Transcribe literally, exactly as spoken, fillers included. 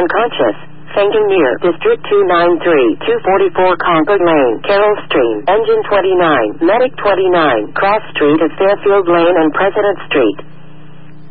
unconscious. Fainting near District two ninety-three, two forty-four Concord Lane, Carroll Stream, Engine twenty-nine, Medic twenty-nine, Cross Street at Fairfield Lane and President Street.